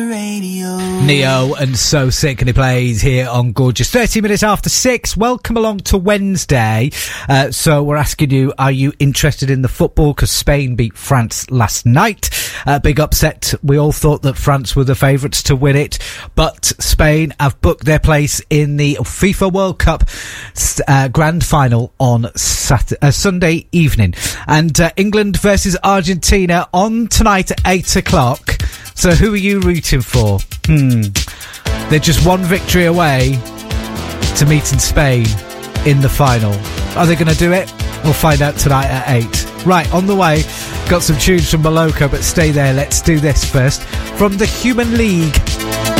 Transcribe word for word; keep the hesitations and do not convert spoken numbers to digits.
Radio. Neo and So Sick, and he plays here on Gorgeous. thirty minutes after six. Welcome along to Wednesday. Uh, so we're asking you, are you interested in the football? Because Spain beat France last night. Uh, big upset. We all thought that France were the favourites to win it, but Spain have booked their place in the FIFA World Cup uh, grand final on Saturday, uh, Sunday evening. And uh, England versus Argentina on tonight at eight o'clock. So who are you rooting for? Hmm. They're just one victory away to meeting Spain in the final. Are they going to do it? We'll find out tonight at eight. Right, on the way, got some tunes from Moloko, but stay there. Let's do this first. From the Human League.